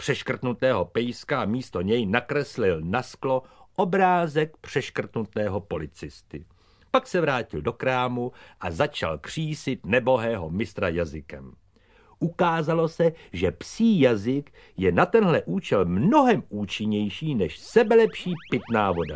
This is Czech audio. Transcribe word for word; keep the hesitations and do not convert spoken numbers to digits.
přeškrtnutého pejska a místo něj nakreslil na sklo obrázek přeškrtnutého policisty. Pak se vrátil do krámu a začal křísit nebohého mistra jazykem. Ukázalo se, že psí jazyk je na tenhle účel mnohem účinnější než sebelepší pitná voda.